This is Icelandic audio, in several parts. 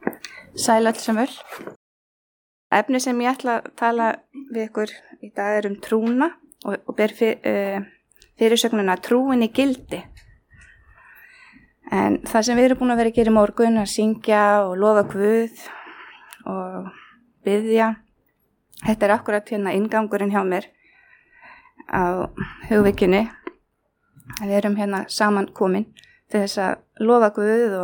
Sæl öll sömul. Efni sem ég ætla að tala við ykkur í dag trúna og ber fyrirsögnina trúin í gildi. En það sem við erum búin að vera að gera í morgun, að syngja og lofa Guð og biðja, þetta akkurat inngangurinn hjá mér á hugvikinu. Við erum saman komin til þess að lofa Guð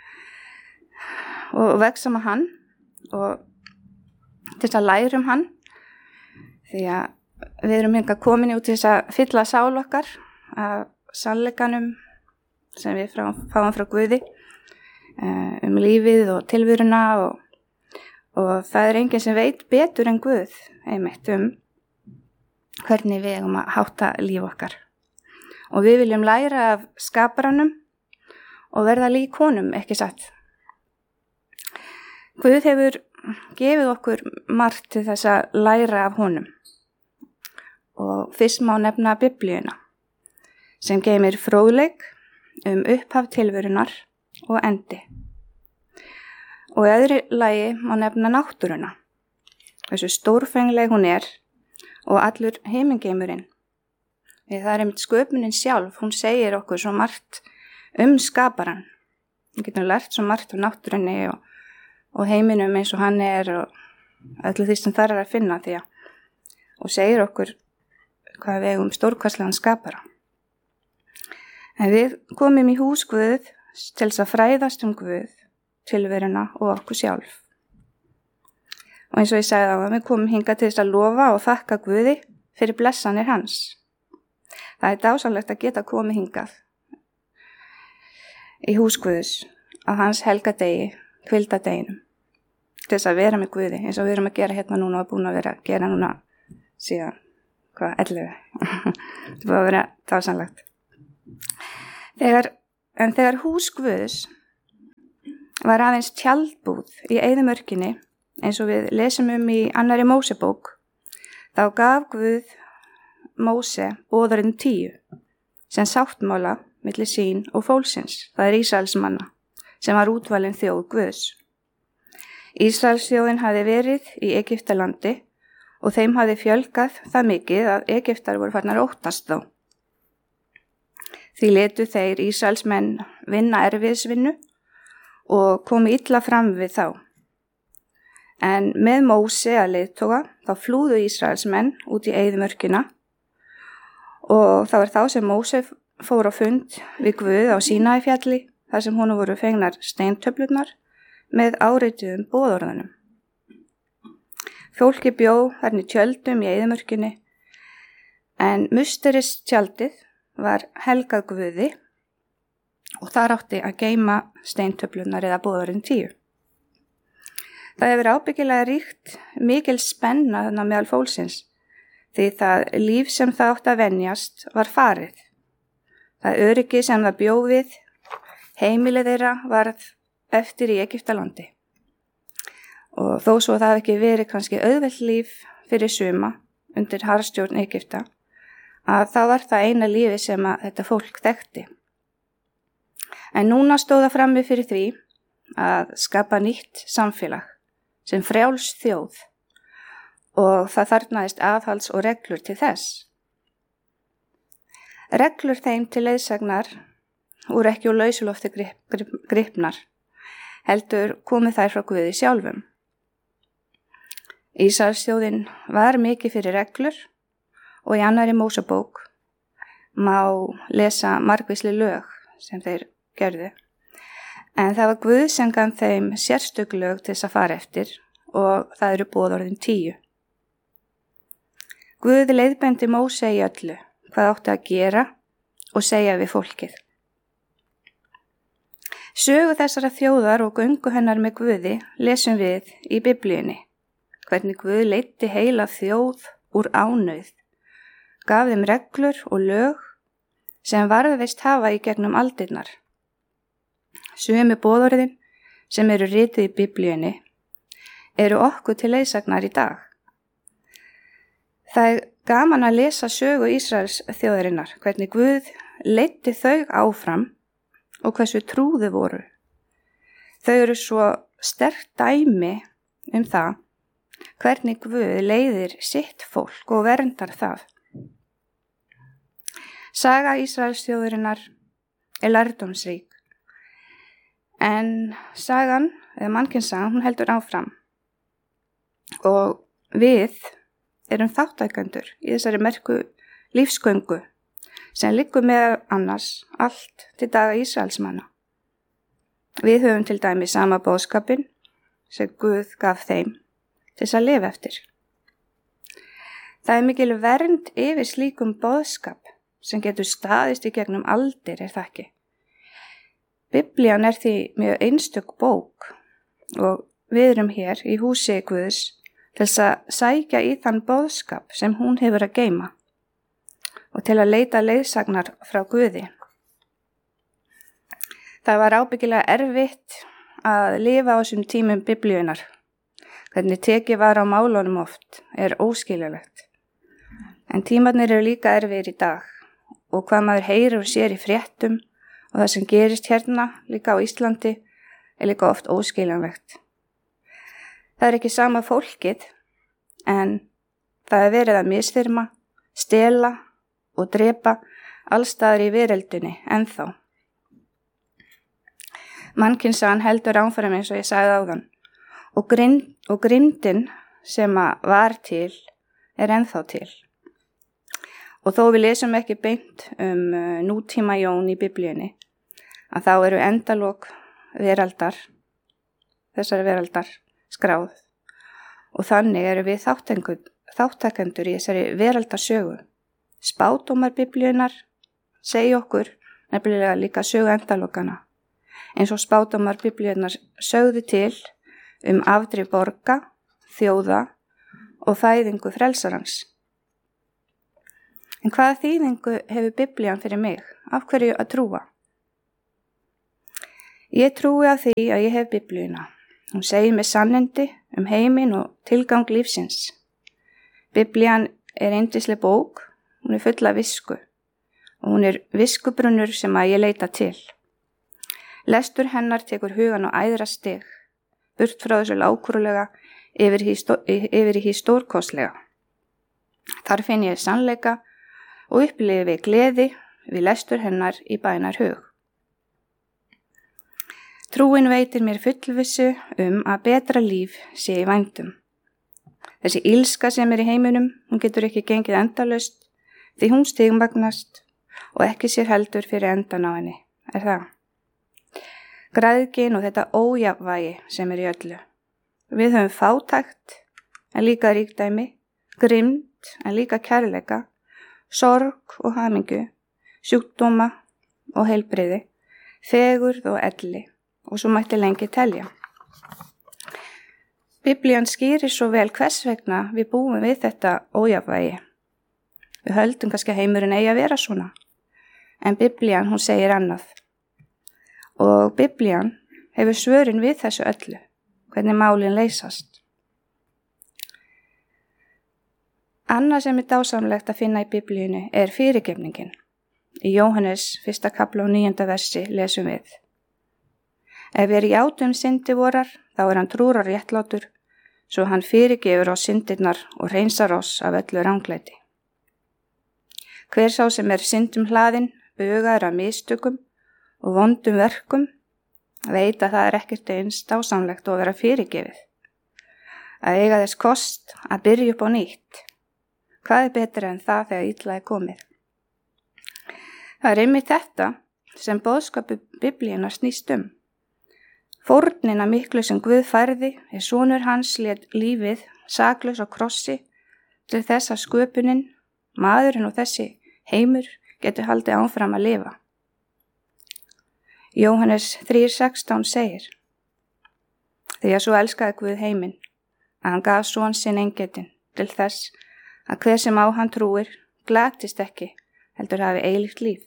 og vexa með hann og til þess að læra hann, því að við erum komin út til þess að fylla sál okkar af sannleikanum sem við fáum frá Guði lífið og tilveruna og það enginn sem veit betur en Guð einmitt hvernig við eigum að hátta líf okkar. Og við viljum læra af skaparanum og verða lík honum, ekki satt. Guð hefur gefið okkur margt til þess að læra af honum. Og fyrst má nefna Biblíuna, sem geymir fróðleik upphaf tilverunar og endi. Og í öðru lagi má nefna náttúruna, hversu stórfengleg hún og allur heimingeimurinn. Það einmitt sköpunin sjálf, hún segir okkur svo margt skaparan. Við getum lært svo margt af náttúrunni og heiminum eins og hann og öllu því sem þar að finna og segir okkur hvað við eigum stórkostlegan skapara. En við komum í hús Guð til þess að fræðast Guð, tilveruna og okkur sjálf. Og eins og ég sagði á við komum hingað til þess að lofa og þakka Guði fyrir blessanir hans. Það dásamlegt að geta komið hingað í hús Guðs á hans helgadegi, hvíldadeginum, til þess að vera með Guði, eins og við erum að gera núna og búin að vera að gera núna síðan, 11. Það búið að vera dásamlegt. Þegar hús Guðs var aðeins tjaldbúð í eyðimörkinni, eins og við lesum í 2. Mósebók, þá gaf Guð Móse boðorðin 10, sem sáttmála milli sín og fólksins, það Ísraelsmanna, sem var útvalin þjóð Guðs. Ísraelsþjóðin hafði verið í Egyptalandi og þeim hafði fjölgað það mikið að Egyptar voru farnar að óttast þá. Því létu þeir Ísraelsmenn vinna erfiðisvinnu og komu illa fram við þá. En með Móse að leiðtoga þá flúðu Ísraelsmenn út í eyðimörkina og það var þá sem Móse fór á fund við Guð á Sínaífjalli, þar sem honum voru fengnar steintöflurnar með árituðum boðorðunum. Fólki bjó þarna í tjöldum í eyðimörkinni, en musteristjaldið var helgað Guði og þar átti að geyma steintöflurnar eða boðorðin 10. Það hefur ábyggilega ríkt mikil spenna þarna meðal fólksins, því það líf sem það átti að venjast var farið. Það öryggi sem það bjó við, heimilið þeirra varð eftir í Egyptalandi. Og þó svo það hafi ekki verið kannski auðvelt líf fyrir suma undir harðstjórn Egypta, að það var það eina lífi sem að þetta fólk þekkti. En núna stóð það frammi fyrir því að skapa nýtt samfélag sem frjáls þjóð og það þarfnaðist aðhalds og reglur til þess. Reglur þeim til leiðsagnar voru ekki úr lausulofti gripnar, heldur komu þær frá Guði sjálfum. Ísraelsþjóðin var mikið fyrir reglur og í 2. Mósebók má lesa margvísleg lög sem þeir gerðu. En það var Guð sem gaf þeim sérstök lög til þess að fara eftir og það eru boðorðin 10. Guð leiðbeindi Móse í öllu, hvað átti að gera og segja við fólkið. Sögu þessara þjóðar og göngu hennar með Guði lesum við í Biblíunni, hvernig Guð leiddi heila þjóð úr ánauð, gaf þeim reglur og lög sem varðveist hafa í gegnum aldirnar. Sömu boðorðin sem eru rituð í Biblíunni eru okkur til leiðsagnar í dag. Það gaman að lesa sögu Ísraels þjóðarinnar, hvernig Guð leiddi þau áfram og hversu trúðu voru. Þau eru svo sterkt dæmi það hvernig Guð leiðir sitt fólk og verndar það. Saga Ísraelsþjóðarinnar lærdómsrík, en sagan, eða mannkynssagan, hún heldur áfram og við erum þáttækendur í þessari merku lífsgöngu sem liggur með annars allt til daga Ísraelsmanna. Við höfum til dæmi sama boðskapinn sem Guð gaf þeim til þess að lifa eftir. Það er mikil vernd yfir slíkum boðskap sem getur staðist í gegnum aldir, það ekki? Biblían því mjög einstök bók og við erum hér í húsi Guðs til þess að sækja í þann boðskap sem hún hefur að geyma og til að leita leiðsagnar frá Guði. Það var ábyggilega erfitt að lifa á þessum tímum Biblíunar. Hvernig tekið var á málunum oft óskiljanlegt. En tímarnir eru líka erfiðir í dag og hvað maður heyrir og sér í fréttum og það sem gerist hérna líka á Íslandi líka oft óskiljanlegt. Það er ekki sama fólkið en það er verið að misþyrma, stela og drepa allstaðar í veröldinni ennþá. Mannkynssagan heldur áfram eins og ég sagði áðan og grimmdin sem var til ennþá til. Og þó við lesum ekki beint nútíma Jón í Biblíunni, að þá eru endalok veraldar, þessari veraldar skráð og þannig eru við þáttakendur í þessari veraldarsögu. Spádómar Biblíunnar segja okkur nefnilega líka sögu endalokana, eins og spádómar Biblíunnar sögðu til afdrif borga, þjóða og fæðingu frelsarans. En hvaða þýðingu hefur Biblían fyrir mig? Af hverju að trúa? Ég trúi að því að ég hef Biblíuna. Hún segir mér sannindi heiminn og tilgang lífsins. Biblían yndisleg bók, hún full af visku og hún viskubrunnur sem að ég leita til. Lestur hennar tekur hugan á æðra stig, burt frá þessu lágkúrulega yfir í stórkostlega. Þar finn ég sannleika og upplifi gleði við lestur hennar í bænarhug. Trúin veitir mér fullvissu að betra líf sé í vændum. Þessi ilska sem í heiminum, hún getur ekki gengið endalaust því hún stigmagnast og ekki sér heldur fyrir endan á henni, það? Græðgin og þetta ójafnvægi sem í öllu. Við höfum fátækt en líka ríkdæmi, grimmd en líka kærleika, sorg og hamingju, sjúkdóma og heilbrigði, fegurð og elli og svo mætti lengi telja. Biblían skýrir svo vel hvers vegna við búum við þetta ójafnvægi. Við höldum kannski að heimurinn eigi að vera svona, en Biblían hún segir annað. Og Biblían hefur svörin við þessu öllu, hvernig málin leysast. Annað sem dásamlegt að finna í Biblíunni fyrirgefningin. Í Jóhannes 1. kafla og 9. versi lesum við. Ef við játum syndi vorar, þá hann trúr og réttlátur, svo hann fyrirgefur oss syndirnar og hreinsar oss af öllu ranglæti. Hver sá sem syndum hlaðinn, bugaður af mistökum og vondum verkum, veit að það ekkert eins dásamlegt að vera fyrirgefið. Að eiga þess kost að byrja upp á nýtt. Hvað betra en það þegar illa komið? Það einmitt þetta sem boðskapu Biblíunnar snýst Fórnina miklu sem Guð færði sonur hans lét lífið saklaus á krossi til þess að sköpunin, maðurinn og þessi heimur getur haldið áfram að lifa. Jóhannes 3:16 segir: Því að svo elskaði Guð heiminn, að hann gaf son sinn eingetinn til þess að hver sem á hann trúir glatist ekki, heldur hafi eilíft líf.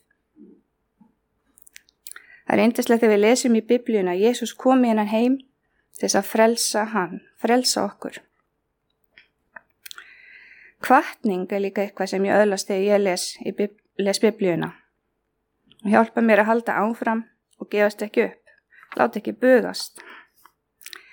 Það yndislegt þegar við lesum í Biblíuna að Jesús kom í hennan heim til þess að frelsa okkur. Hvatning líka eitthvað sem ég öðlast þegar ég les Biblíuna. Og hjálpa mér að halda áfram og gefast ekki upp, láta ekki bugast.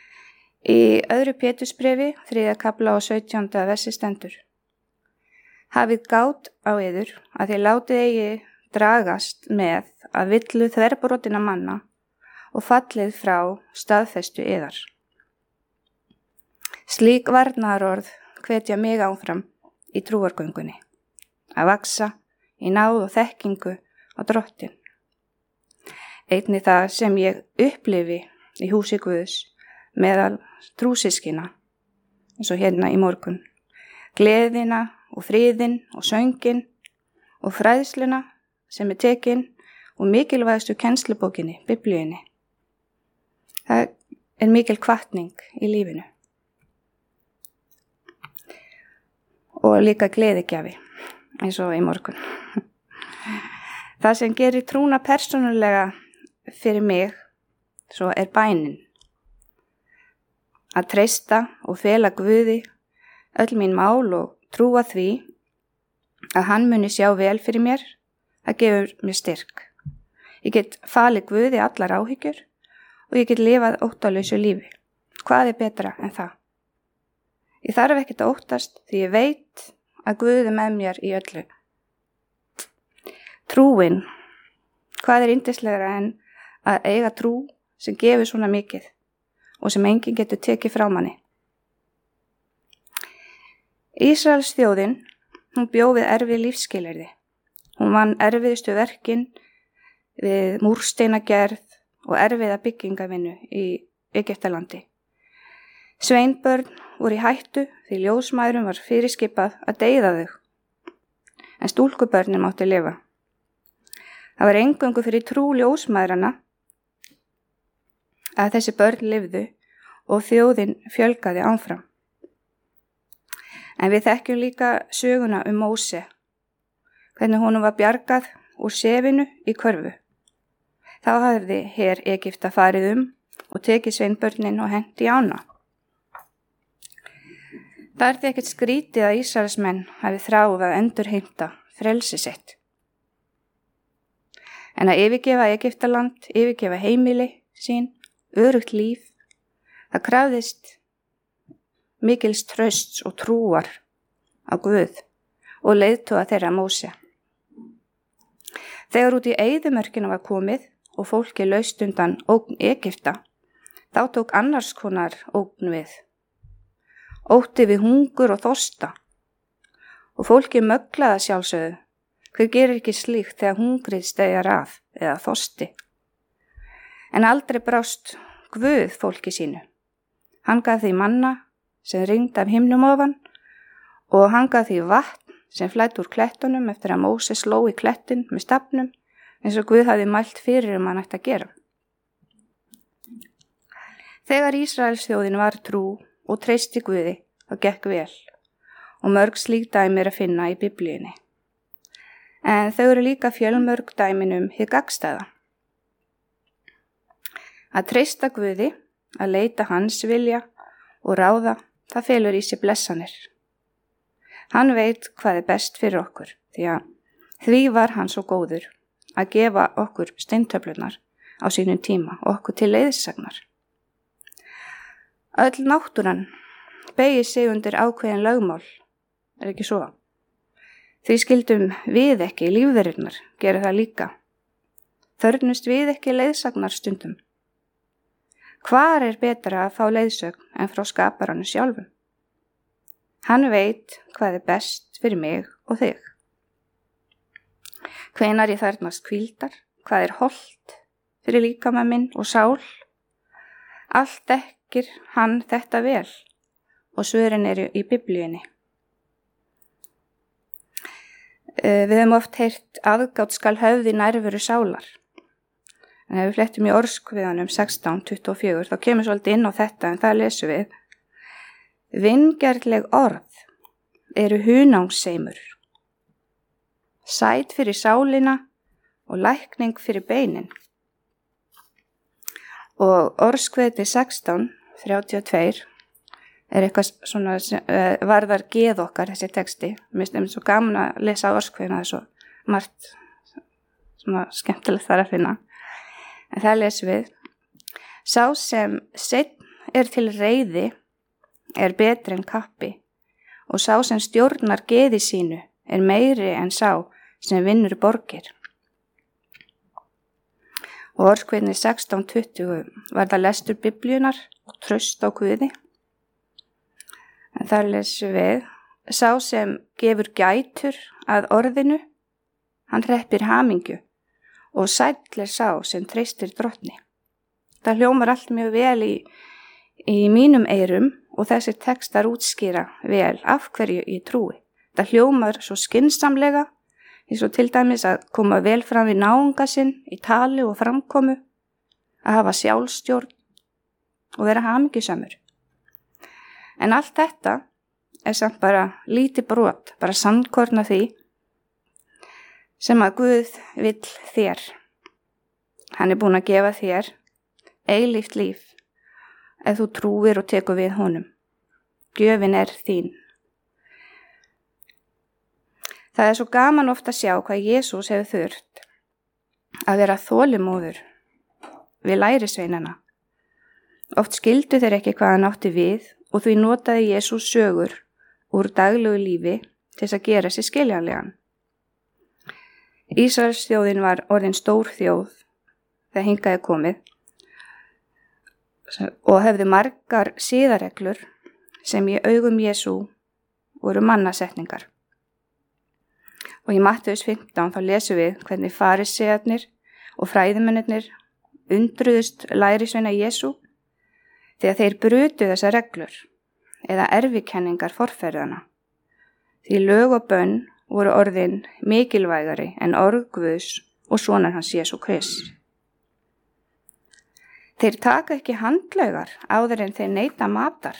Í öðru Pétursbréfi, 3. kafla og 17. versi stendur: Hafið gát á yður að þið látið eigi dragast með að villu þverbrotinna manna og fallið frá staðfestu yðar. Slík varnaðarorð hvetja mig áfram í trúargöngunni, að vaksa í náð og þekkingu á Drottin. Einnig það sem ég upplifi í húsi Guðs meðal trúsískina, eins og hérna í morgun, gleðina og friðin og söngin og fræðsluna sem tekin og mikilvægastu kennslubókinni, Biblíunni. Það mikil hvatning í lífinu. Og líka gleðigjafi, eins og í morgun. Það sem gerir trúna persónulega fyrir mig, svo bænin. Að treysta og fela Guði öll mín mál og trúa því að hann muni sjá vel fyrir mér, það gefur mér styrk. Ég get falið Guði allar áhyggjur og ég get lifað óttalausu lífi. Hvað betra en það? Ég þarf ekkert að óttast því ég veit að Guð með mér í öllu. Trúin, hvað yndislegra en að eiga trú sem gefur svona mikið og sem enginn getur tekið frá manni. Ísraels þjóðin, hún bjó við erfið lífsskilyrði. Hún vann erfiðustu verkin við múrsteinagerð og erfiða byggingavinnu í Egyptalandi. Sveinbörn voru í hættu því ljósmæðrum var fyrirskipað að deyða þau, en stúlkubörnin mátti lifa. Það var eingöngu fyrir trú ljósmæðrana að þessi börn lifðu og þjóðin fjölgaði áfram. En við þekkjum líka söguna Móse, hvernig honum var bjargað úr sefinu í körfu. Þá hafði her Egypta farið og tekið sveinbörnin og hent í ána. Það því ekkert skrítið að Ísraelsmenn hafi þráð að endurheimta frelsi sitt. En að yfirgefa Egyptaland, yfirgefa heimili sín, örugt líf, það krafðist mikils trausts og trúar á Guð og leiðtoga þeirra Móse. Þegar út í eyðimörkina var komið og fólki laust undan ógn Egypta, þá tók annars konar ógn við. Ótti við hungur og þorsta. Og fólki möglaði sjálfsögðu. Hver gerir ekki slíkt þegar hungrið steigjar af eða þorsti? En aldrei brást Guð fólki sínu. Hann gaf því manna sem rigndi af himnum ofan og hann gaf því vatn sem flæddi úr klettunum eftir að Móse sló í klettin með stafnum eins og Guð hafði mælt fyrir hann ætti að gera. Þegar Ísraelsþjóðin var trú og treysti Guði, þá gekk vel og mörg slík dæmi að finna í Biblíunni. En þau eru líka fjölmörg dæmin hið gagnstæða. Að treysta Guði, að leita hans vilja og ráða, það felur í sig blessanir. Hann veit hvað best fyrir okkur, því var hann svo góður að gefa okkur steintöflunar á sínum tíma og okkur til leiðsagnar. Öll náttúran beygir sig undir ákveðin lögmál, ekki svo? Því skildum við ekki lífverurnar gera það líka. Þörfnust við ekki leiðsagnar stundum. Hvar betra að fá leiðsögn en frá skaparanum sjálfum? Hann veit hvað best fyrir mig og þig. Hvenær ég þarfnast hvíldar, hvað hollt fyrir líkama minn og sál. Allt þekkir hann þetta vel og svörin eru í Biblíunni. Við höfum oft heyrt aðgát skal höfð í nærveru sálar. En ef við flettum í orðskviðanum 16:24 þá kemur svolítið inn á þetta en það lesum við. Vingjarnleg orð eru hunangsseimur. Sæt fyrir sálina og lækning fyrir beinin. Og orðskviðið 16:32 eitthvað svona varðar geð okkar þessi texti. Mér finnst svo gaman að lesa orðskviðina, það svo margt svona skemmtilegt þar að finna. En það lesum við. Sá sem seinn til reiði betri en kappi og sá sem stjórnar geði sínu meiri en sá sem vinnur borgir. Og Orðskviðni 16:20 var það lestur Biblíunnar og traust á Guði. En þar lesum við: sá sem gefur gætur að orðinu, hann hreppir hamingju og sæll sá sem treystir drottni. Það hljómar allt mjög vel í mínum eyrum og þessir textar útskýra vel af hverju ég trúi. Það hljómar svo skynsamlega, eins og til dæmis að koma vel fram við náunga sinn í tali og framkomu, að hafa sjálfstjórn og vera hamingjusamur. En allt þetta samt bara lítið brot, bara sandkorn af því sem að Guð vill þér. Hann búinn að gefa þér eilíft líf ef þú trúir og tekur við honum. Gjöfin þín. Það svo gaman oft að sjá hvað Jesús hefur þurft að vera þolinmóður við lærisveinana. Oft skildu þeir ekki hvað hann átti við og því notaði Jesús sögur úr daglegu lífi til þess að gera sig skiljanlegan. Ísraels þjóðin var orðin stór þjóð þegar hingaði komið og hefði margar siðareglur sem í augum Jesú voru mannasetningar. Og í Mattheus 15 þá lesum við hvernig farisearnir og fræðimennirnir undruðust lærisveina Jesú þegar þeir brutu þessar reglur eða erfikenningar forfeðranna. Því lög og bönn voru orðin mikilvægari en orð Guðs og sonar hans Jesú Krist. Þeir taka ekki handlaugar áður en þeir neita matar.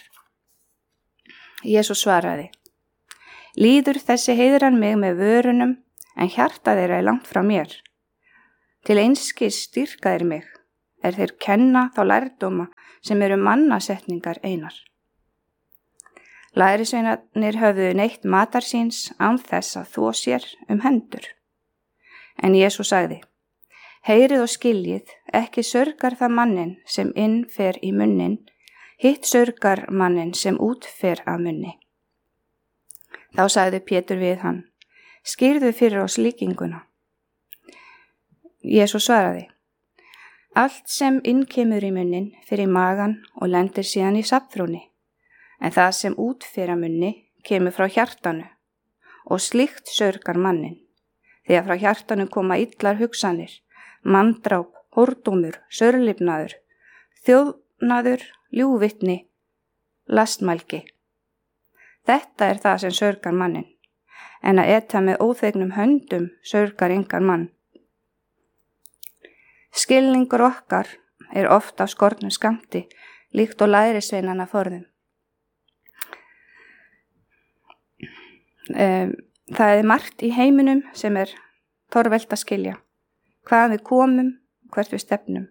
Jesús svaraði: líður þessi heiðran mig með vörunum en hjarta þeirra langt frá mér. Til einskis styrka þeir mig þeir kenna þá lærdóma sem eru mannasetningar einar. Lærisveinarnir höfðu neytt matar síns án þess að þvo sér hendur. En Jesús sagði: heyrið og skiljið, ekki sörgar það manninn sem inn fer í munnin, hitt sörgar manninn sem út fer af munni. Þá sagði Pétur við hann: skýrðu fyrir oss líkinguna. Jesús svaraði: allt sem inn kemur í munnin fer í magan og lendir síðan í safnþrúni, en það sem út fer af munni kemur frá hjartanu og slíkt sörgar manninn, því að frá hjartanu koma illar hugsanir, manndráp, hórdómur, sörlifnaður, þjófnaður, ljúgvitni, lastmælgi. Þetta það sem sörgar mannin, en að eta með óþvegnum höndum sörgar engan mann. Skilningur okkar oft af skornum skammti, líkt og lærisveinana forðum. Það margt í heiminum sem torvelt að skilja. Hvaðan við komum, hvert við stefnum.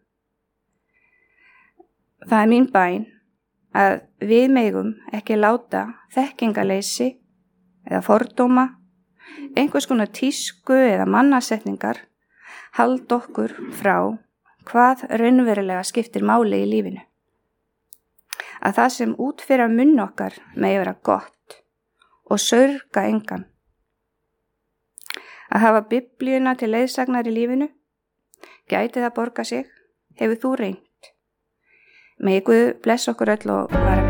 Það mín bæn að við megum ekki láta þekkingaleysi eða fordóma, einhvers konar tísku eða mannasetningar halda okkur frá hvað raunverulega skiptir máli í lífinu. Að það sem út fyrir munn okkar megi vera gott og sörga engan. Að hafa Biblíuna til leiðsagnar í lífinu, gæti það borga sig, hefur þú reynt. Megi Guð blessa okkur öll og vara